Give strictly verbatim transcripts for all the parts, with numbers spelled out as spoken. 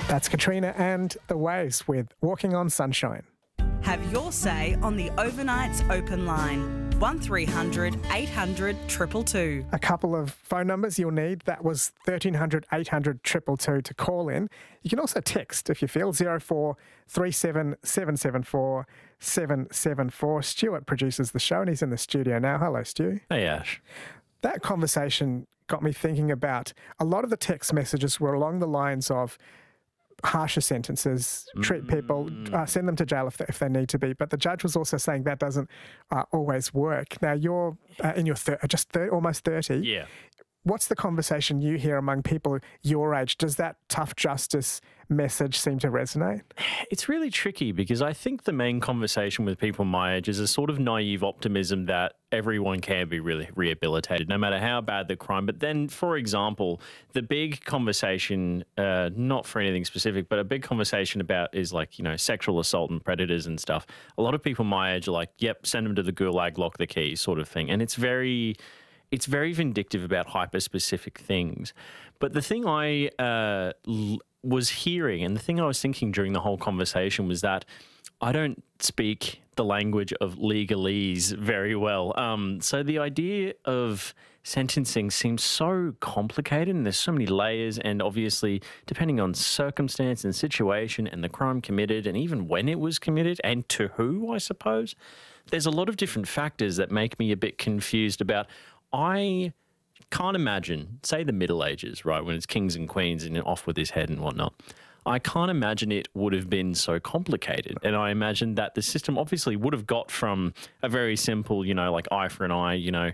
That's Katrina and The Waves with Walking on Sunshine. Have your say on the Overnights open line. one three hundred eight hundred two two two. A couple of phone numbers you'll need. That was thirteen hundred eight hundred two two two to call in. You can also text if you feel, zero four three seven seven seven four seven seven four. Stuart produces the show and he's in the studio now. Hello, Stu. Hey, Ash. That conversation got me thinking about a lot of the text messages were along the lines of harsher sentences, treat people, uh, send them to jail if they, if they need to be. But the judge was also saying that doesn't uh, always work. Now, you're uh, in your thir- just thir- almost thirty. Yeah. What's the conversation you hear among people your age? Does that tough justice message seem to resonate? It's really tricky because I think the main conversation with people my age is a sort of naive optimism that everyone can be really rehabilitated, no matter how bad the crime. But then, for example, the big conversation, uh, not for anything specific, but a big conversation about is like, you know, sexual assault and predators and stuff. A lot of people my age are like, yep, send them to the gulag, lock the key sort of thing. And it's very... It's very vindictive about hyper-specific things. But the thing I uh, l- was hearing and the thing I was thinking during the whole conversation was that I don't speak the language of legalese very well. Um, so the idea of sentencing seems so complicated and there's so many layers, and obviously depending on circumstance and situation and the crime committed and even when it was committed and to who, I suppose, there's a lot of different factors that make me a bit confused about. I can't imagine, say the Middle Ages, right, when it's kings and queens and off with his head and whatnot. I can't imagine it would have been so complicated. And I imagine that the system obviously would have got from a very simple, you know, like eye for an eye, you know,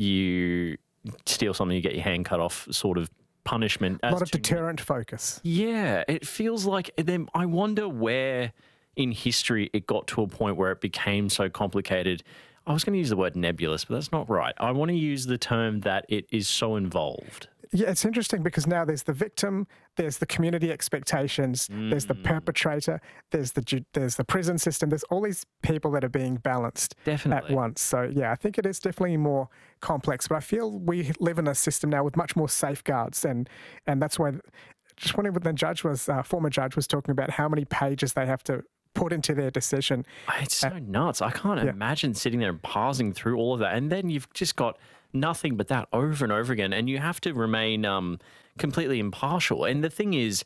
you steal something, you get your hand cut off sort of punishment. A lot of deterrent focus. Yeah, it feels like then I wonder where in history it got to a point where it became so complicated. I was going to use the word nebulous, but that's not right. I want to use the term that it is so involved. Yeah, it's interesting because now there's the victim, there's the community expectations, mm. there's the perpetrator, there's the ju- there's the prison system. There's all these people that are being balanced definitely at once. So, yeah, I think it is definitely more complex. But I feel we live in a system now with much more safeguards, and and that's why just wondering what the judge was, uh, former judge was talking about how many pages they have to put into their decision. It's so uh, nuts. I can't yeah. imagine sitting there and parsing through all of that. And then you've just got nothing but that over and over again. And you have to remain um, completely impartial. And the thing is,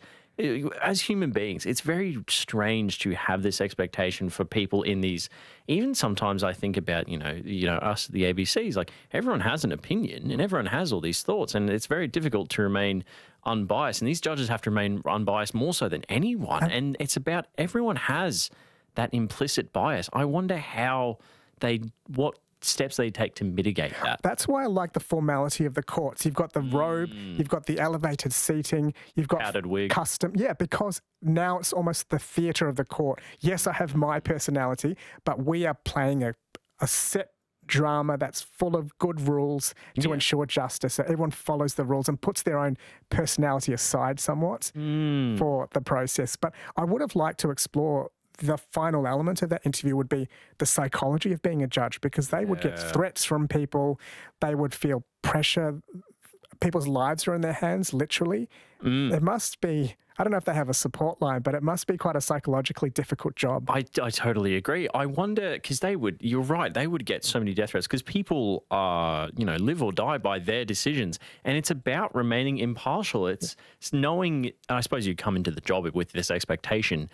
as human beings, it's very strange to have this expectation for people in these, even sometimes I think about, you know, you know, us at the A B Cs, like everyone has an opinion and everyone has all these thoughts, and it's very difficult to remain unbiased. And these judges have to remain unbiased more so than anyone. And it's about everyone has that implicit bias. I wonder how they, what steps they take to mitigate that. That's why I like the formality of the courts. You've got the mm. robe, you've got the elevated seating, you've got powdered wig. Custom. Yeah, because now it's almost the theatre of the court. Yes, I have my personality, but we are playing a, a set drama that's full of good rules to yeah. ensure justice. So everyone follows the rules and puts their own personality aside somewhat mm. for the process. But I would have liked to explore the final element of that interview would be the psychology of being a judge, because they would get threats from people. They would feel pressure. People's lives are in their hands, literally. Mm. It must be, I don't know if they have a support line, but it must be quite a psychologically difficult job. I, I totally agree. I wonder, because they would, you're right, they would get so many death threats because people are, you know, live or die by their decisions. And it's about remaining impartial. It's, it's knowing, I suppose you come into the job with this expectation.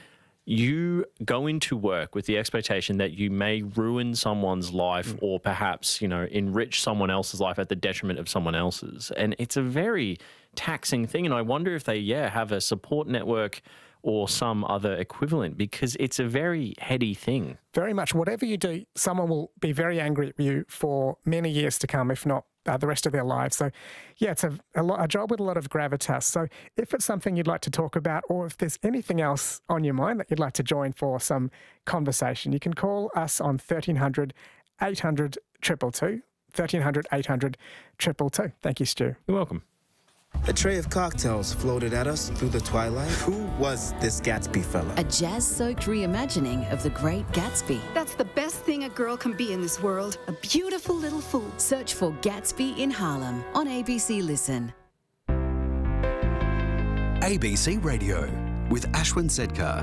You go into work with the expectation that you may ruin someone's life mm. or perhaps, you know, enrich someone else's life at the detriment of someone else's. And it's a very taxing thing. And I wonder if they, yeah, have a support network or some other equivalent, because it's a very heady thing. Very much. Whatever you do, someone will be very angry at you for many years to come, if not Uh, the rest of their lives. So, yeah, it's a, a, lot, a job with a lot of gravitas. So if it's something you'd like to talk about, or if there's anything else on your mind that you'd like to join for some conversation, you can call us on thirteen hundred eight hundred two two two, thirteen hundred eight hundred two two two. Thank you, Stu. You're welcome. A tray of cocktails floated at us through the twilight. Who was this Gatsby fella? A jazz-soaked reimagining of The Great Gatsby. That's the best thing a girl can be in this world. A beautiful little fool. Search for Gatsby in Harlem on A B C Listen. A B C Radio. with Ashwin Sedkar.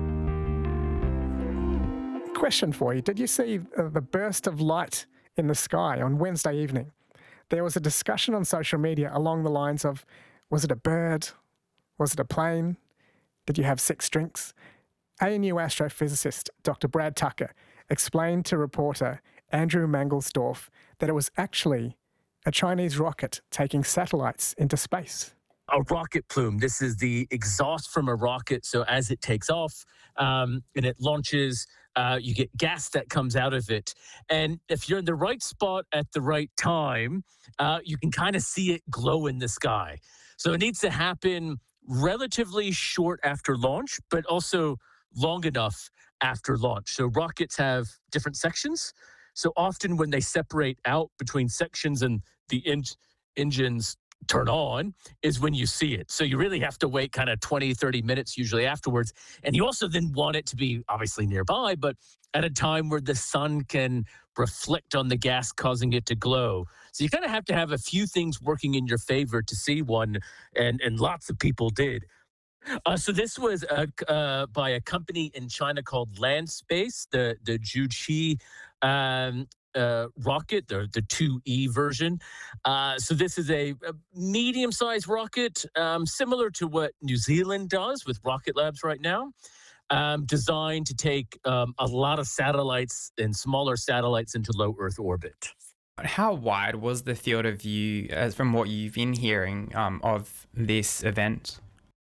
Question for you. Did you see uh, the burst of light in the sky on Wednesday evening? There was a discussion on social media along the lines of, was it a bird? Was it a plane? Did you have six drinks? A N U astrophysicist Doctor Brad Tucker explained to reporter Andrew Mangelsdorf that it was actually a Chinese rocket taking satellites into space. A rocket plume. This is the exhaust from a rocket. So as it takes off um, and it launches, uh, you get gas that comes out of it. And if you're in the right spot at the right time, uh, you can kind of see it glow in the sky. So it needs to happen relatively short after launch, but also long enough after launch. So rockets have different sections. So often when they separate out between sections and the en- engines turn on is when you see it. So you really have to wait kind of twenty, thirty minutes usually afterwards. And you also then want it to be obviously nearby, but at a time where the sun can reflect on the gas, causing it to glow. So you kind of have to have a few things working in your favor to see one, and, and lots of people did. Uh, so this was uh, uh, by a company in China called Landspace, the the Juqi um, uh, rocket, the the two E version. Uh, so this is a, a medium-sized rocket, um, similar to what New Zealand does with Rocket Labs right now, um, designed to take um, a lot of satellites and smaller satellites into low Earth orbit. How wide was the field of view, as from what you've been hearing, um, of this event?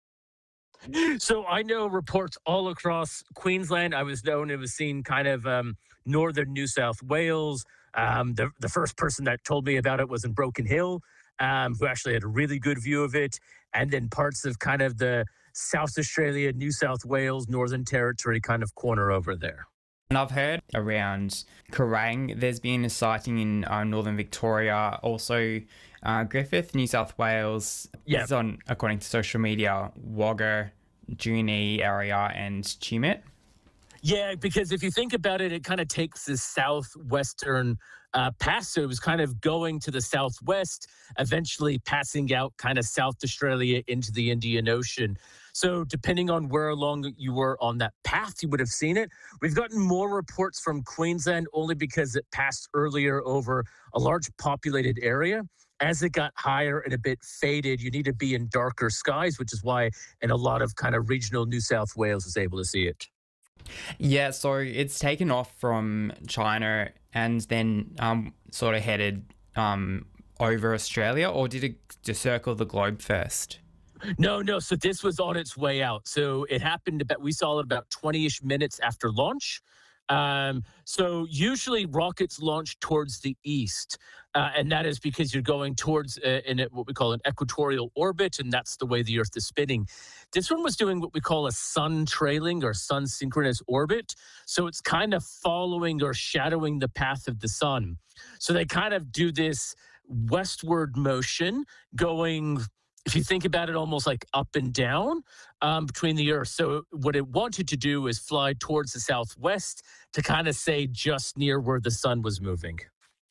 So I know reports all across Queensland. I was known it was seen kind of um, northern New South Wales. Um, the, the first person that told me about it was in Broken Hill, um, who actually had a really good view of it. And then parts of kind of the South Australia, New South Wales, Northern Territory kind of corner over there. And I've heard around Kerrang, there's been a sighting in uh, Northern Victoria, also uh, Griffith, New South Wales. Yeah. It's on, according to social media, Wagga, Junee area and Chimit. Yeah, because if you think about it, it kind of takes this southwestern uh, pass. So it was kind of going to the southwest, eventually passing out kind of South Australia into the Indian Ocean. So depending on where along you were on that path, you would have seen it. We've gotten more reports from Queensland only because it passed earlier over a large populated area. As it got higher and a bit faded, you need to be in darker skies, which is why in a lot of kind of regional New South Wales is able to see it. Yeah, so it's taken off from China and then um, sort of headed um, over Australia, or did it just circle the globe first? No, no. So this was on its way out. So it happened about, we saw it about twenty-ish minutes after launch. Um, so usually rockets launch towards the east, uh, and that is because you're going towards uh, in a, what we call an equatorial orbit, and that's the way the Earth is spinning. This one was doing what we call a sun trailing or sun synchronous orbit. So it's kind of following or shadowing the path of the sun. So they kind of do this westward motion going, if you think about it, almost like up and down um, between the Earth. So what it wanted to do is fly towards the southwest to kind of say just near where the sun was moving.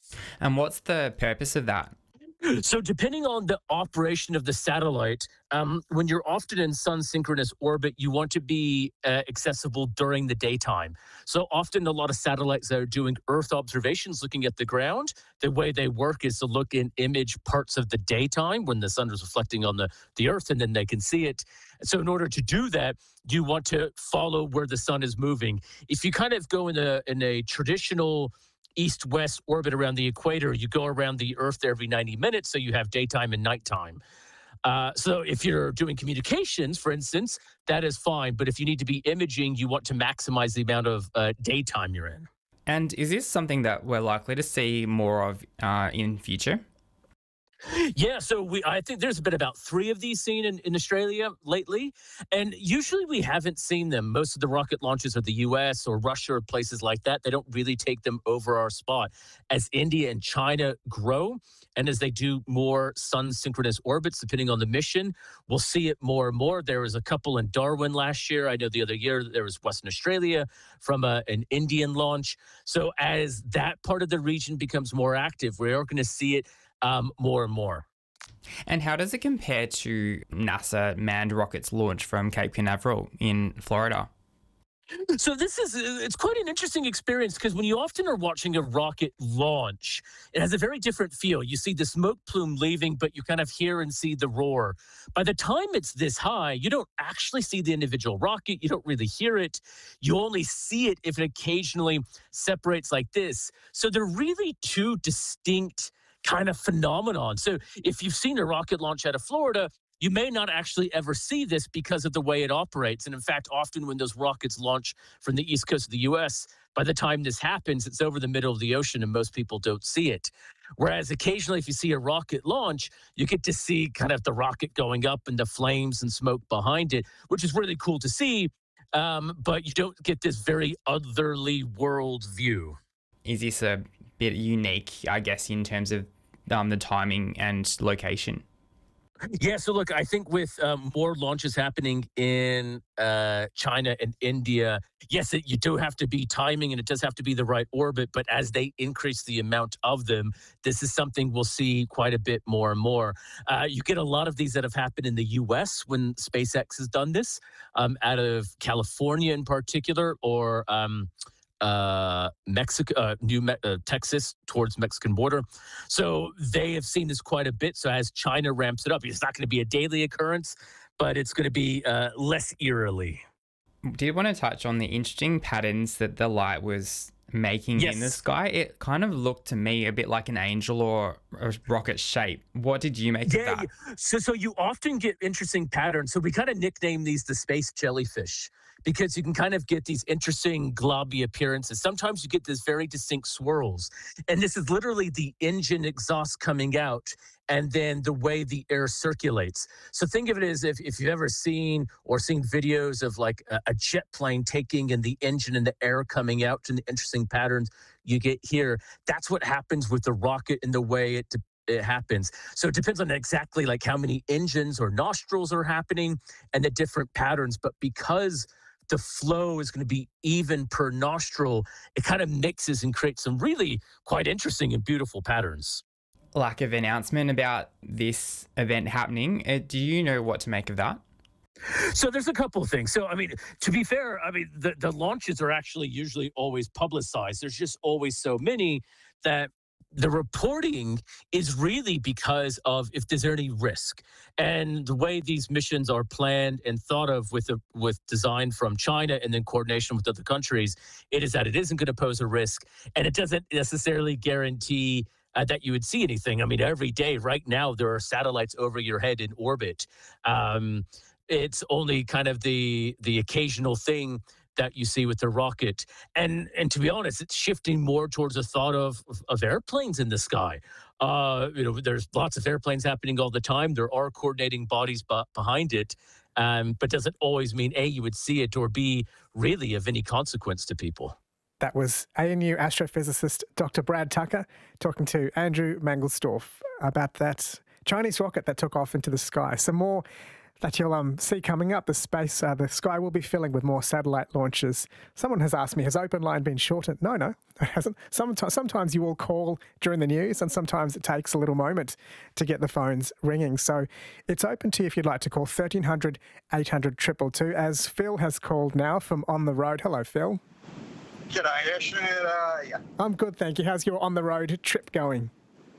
And what's the purpose of that? So depending on the operation of the satellite, um, when you're often in sun synchronous orbit, you want to be uh, accessible during the daytime. So often a lot of satellites that are doing Earth observations, looking at the ground, the way they work is to look and image parts of the daytime when the sun is reflecting on the, the Earth, and then they can see it. So in order to do that, you want to follow where the sun is moving. If you kind of go in a in a traditional east-west orbit around the equator, you go around the Earth every ninety minutes, so you have daytime and nighttime. Uh, so if you're doing communications, for instance, that is fine. But if you need to be imaging, you want to maximize the amount of uh, daytime you're in. And is this something that we're likely to see more of uh, in future? Yeah, so we I think there's been about three of these seen in, in Australia lately, and usually we haven't seen them. Most of the rocket launches are the U S or Russia or places like that. They don't really take them over our spot. As India and China grow, and as they do more sun synchronous orbits, depending on the mission, we'll see it more and more. There was a couple in Darwin last year. I know the other year there was Western Australia from a, an Indian launch. So as that part of the region becomes more active, we are going to see it Um, more and more. And how does it compare to NASA manned rockets launch from Cape Canaveral in Florida? So this is, it's quite an interesting experience because when you often are watching a rocket launch, it has a very different feel. You see the smoke plume leaving, but you kind of hear and see the roar. By the time it's this high, you don't actually see the individual rocket. You don't really hear it. You only see it if it occasionally separates like this. So they're really two distinct kind of phenomenon. So if you've seen a rocket launch out of Florida, you may not actually ever see this because of the way it operates. And in fact, often when those rockets launch from the east coast of the U S, by the time this happens, it's over the middle of the ocean and most people don't see it. Whereas occasionally, if you see a rocket launch, you get to see kind of the rocket going up and the flames and smoke behind it, which is really cool to see. Um, but you don't get this very otherly world view. Is this a bit unique, I guess, in terms of um, the timing and location? Yeah, so look, I think with um, more launches happening in uh, China and India, yes, it, you do have to be timing and it does have to be the right orbit. But as they increase the amount of them, this is something we'll see quite a bit more and more. Uh, you get a lot of these that have happened in the U S when SpaceX has done this, um, out of California in particular, or um, uh Mexico, uh, New Me- uh, Texas towards Mexican border. So they have seen this quite a bit. So as China ramps it up, it's not going to be a daily occurrence, but it's going to be uh, less eerily. Did want to touch on the interesting patterns that the light was making Yes. in the sky. It kind of looked to me a bit like an angel or a rocket shape. What did you make Yeah, of that? yeah. So, so you often get interesting patterns. So we kind of nickname these the space jellyfish because you can kind of get these interesting globby appearances. Sometimes you get these very distinct swirls. And this is literally the engine exhaust coming out and then the way the air circulates. So think of it as if, if you've ever seen or seen videos of like a, a jet plane taking and the engine and the air coming out and the interesting patterns you get here. That's what happens with the rocket and the way it it happens. So it depends on exactly like how many engines or nostrils are happening and the different patterns. But because the flow is going to be even per nostril, it kind of mixes and creates some really quite interesting and beautiful patterns. Lack of announcement about this event happening. Uh, do you know what to make of that? So there's a couple of things. So, I mean, to be fair, I mean, the, the launches are actually usually always publicized. There's just always so many that the reporting is really because of if there's any risk. And the way these missions are planned and thought of with the, with design from China and then coordination with other countries, it is that it isn't going to pose a risk. And it doesn't necessarily guarantee uh, that you would see anything. I mean, every day right now, there are satellites over your head in orbit. Um, it's only kind of the the occasional thing that you see with the rocket. And and to be honest, it's shifting more towards the thought of, of airplanes in the sky. Uh, you know, there's lots of airplanes happening all the time. There are coordinating bodies b- behind it, um, but doesn't always mean, A, you would see it, or B, really of any consequence to people. That was A N U astrophysicist Doctor Brad Tucker talking to Andrew Mangelsdorf about that Chinese rocket that took off into the sky. Some more that you'll um, see coming up. The space, uh, the sky will be filling with more satellite launches. Someone has asked me, has Open Line been shortened? No, no, it hasn't. Sometimes, sometimes you will call during the news and sometimes it takes a little moment to get the phones ringing. So it's open to you if you'd like to call thirteen hundred, eight hundred, two two two, as Phil has called now from On the Road. Hello, Phil. G'day, Ashton. How are you? I'm good, thank you. How's your on the road trip going?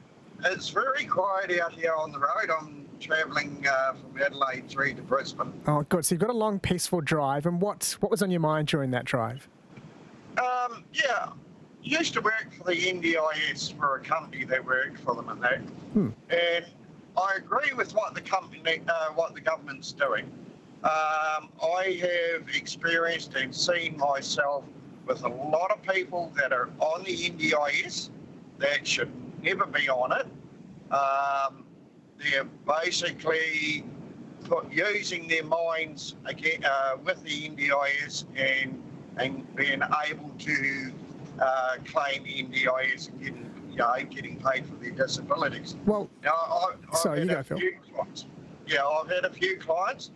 It's very quiet out here on the road. I'm travelling uh, from Adelaide through to Brisbane. Oh, good. So you've got a long, peaceful drive. And what what was on your mind during that drive? Um, yeah, used to work for the N D I S for a company that worked for them and that. Hmm. And I agree with what the company, uh, what the government's doing. Um, I have experienced and seen myself with a lot of people that are on the N D I S that should never be on it. Um, they're basically put, using their minds again, uh, with the N D I S and and being able to uh, claim N D I S and getting, you know, getting paid for their disabilities. Well, now, I, I've sorry, had you go, a Phil. few clients. Yeah, I've had a few clients.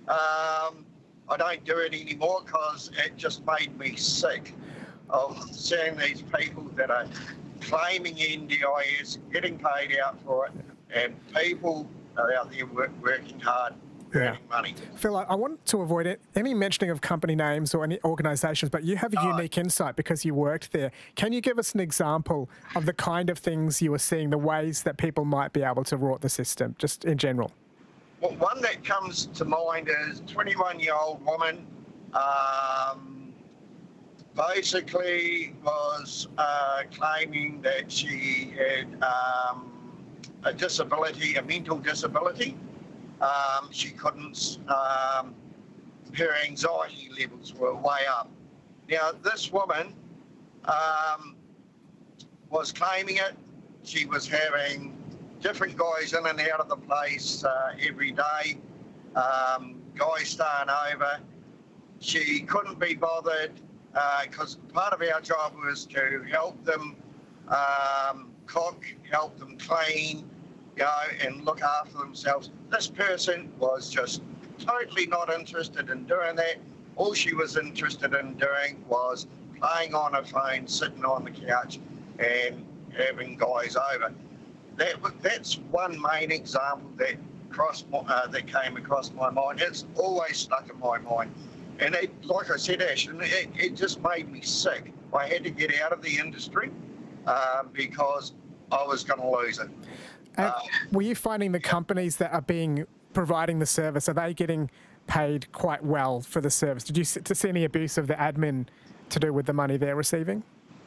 Um, I don't do it anymore because it just made me sick of seeing these people that are claiming N D I S, getting paid out for it, and people are out there work, working hard, Yeah. earning money. Phil, I, I want to avoid it, any mentioning of company names or any organisations, but you have a No. unique insight because you worked there. Can you give us an example of the kind of things you were seeing, the ways that people might be able to rort the system, just in general? Well, one that comes to mind is twenty-one-year-old woman, um, basically was uh, claiming that she had um, a disability, a mental disability. Um, she couldn't, um, her anxiety levels were way up. Now, this woman um, was claiming it. She was having different guys in and out of the place uh, every day, um, guys staying over. She couldn't be bothered because uh, part of our job was to help them um, cook, help them clean, you know, and look after themselves. This person was just totally not interested in doing that. All she was interested in doing was playing on her phone, sitting on the couch and having guys over. That, that's one main example that crossed my, uh, that came across my mind. It's always stuck in my mind. And it, like I said, Ashton, it, it just made me sick. I had to get out of the industry uh, because I was going to lose it. And Uh, were you finding the companies that are being providing the service, are they getting paid quite well for the service? Did you s- to see any abuse of the admin to do with the money they're receiving?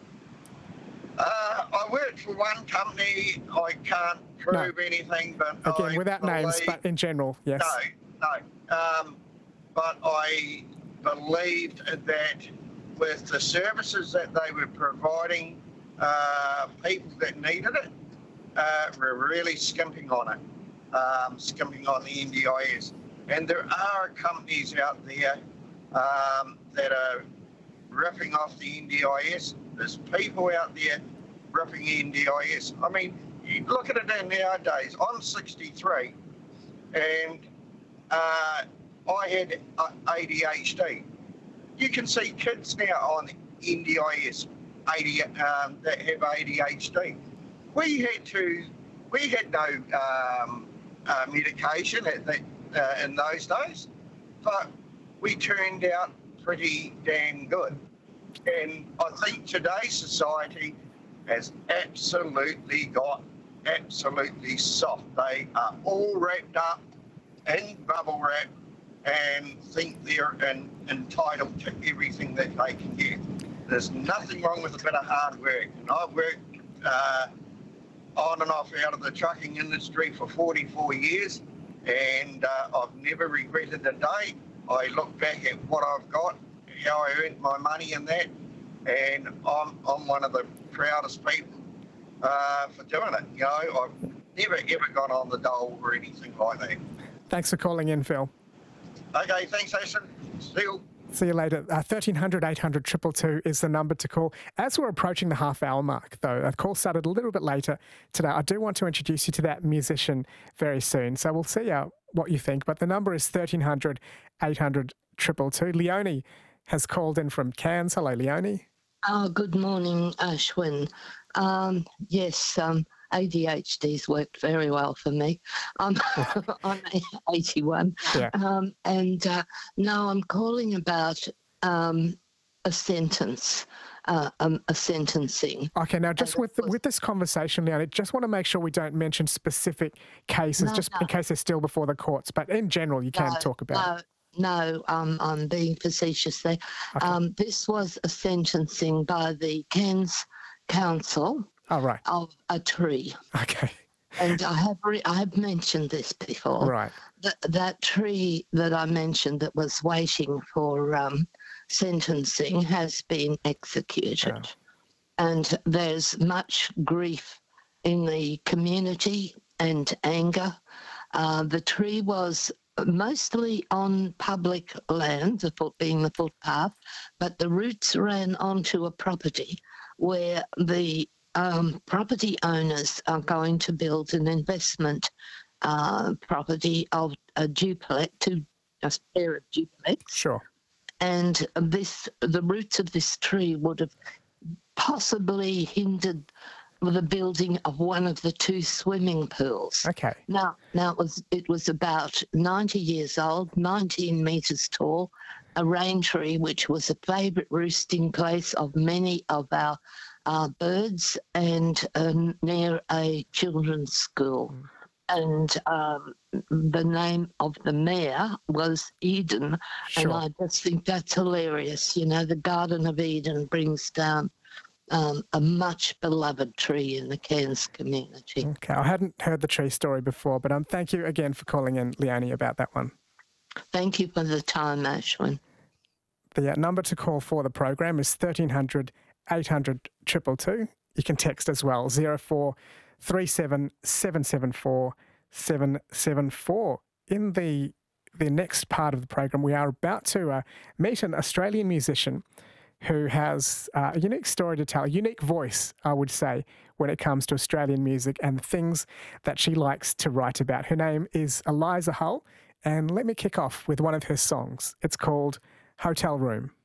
Uh, I worked for one company. I can't prove No. anything, but Again, I without names, believe- but in general, yes. No, no. Um, but I believed that with the services that they were providing uh, people that needed it, uh, were really skimping on it, um, skimping on the N D I S. And there are companies out there um, that are ripping off the N D I S. There's people out there ripping N D I S. I mean, you look at it nowadays. I'm sixty-three, and uh, I had uh, A D H D. You can see kids now on N D I S A D, um, that have A D H D. We had to, we had no um, uh, medication at the, uh, in those days, but we turned out pretty damn good. And I think today's society has absolutely got absolutely soft. They are all wrapped up in bubble wrap and think they're en- entitled to everything that they can get. There's nothing wrong with a bit of hard work. And I've worked uh, on and off out of the trucking industry for forty-four years, and uh, I've never regretted a day. I look back at what I've got, how I earned my money in that, and I'm, I'm one of the proudest people uh, for doing it. You know, I've never ever gone on the dole or anything like that. Thanks for calling in, Phil. Okay, thanks, Ashton. Still. See you later. Uh, thirteen hundred, eight hundred, two two two is the number to call. As we're approaching the half hour mark, though, the call started a little bit later today. I do want to introduce you to that musician very soon. So we'll see uh, what you think. But the number is thirteen hundred, eight hundred, two two two. Leonie has called in from Cairns. Hello, Leonie. Oh, good morning, Ashwin. Um, yes, um, A D H D's worked very well for me. Um, I'm eighty-one. Yeah. Um, and uh, now I'm calling about um, a sentence, uh, um, a sentencing. Okay, now just And with it the, was- with this conversation, Leonie, just want to make sure we don't mention specific cases, No, just no. in case they're still before the courts. But in general, you can No, talk about it. No, no, um, I'm being facetious there. Okay. Um, this was a sentencing by the Cairns Council Oh, right. of a tree. Okay. And I have re- I have mentioned this before. Right. That that tree that I mentioned that was waiting for um, sentencing has been executed, Oh. and there's much grief in the community and anger. Uh, the tree was mostly on public land, the foot being the footpath, but the roots ran onto a property where the um, property owners are going to build an investment uh, property of a duplex, two, a pair of duplex. Sure. And this, the roots of this tree would have possibly hindered the building of one of the two swimming pools. Okay. Now, now it was it was about ninety years old, nineteen metres tall, a rain tree which was a favourite roosting place of many of our uh, birds, and uh, near a children's school. Mm. And um, the name of the mayor was Eden, sure. and I just think that's hilarious. You know, the Garden of Eden brings down um, a much beloved tree in the Cairns community. Okay, I hadn't heard the tree story before, but um, thank you again for calling in, Leonie, about that one. Thank you for the time, Ashwin. The uh, number to call for the program is thirteen hundred, eight hundred, two two two. You can text as well, zero four three seven seven seven four seven seven four. In the the next part of the program, we are about to uh, meet an Australian musician who has uh, a unique story to tell, a unique voice, I would say, when it comes to Australian music and the things that she likes to write about. Her name is Eliza Hull, and let me kick off with one of her songs. It's called Hotel Room.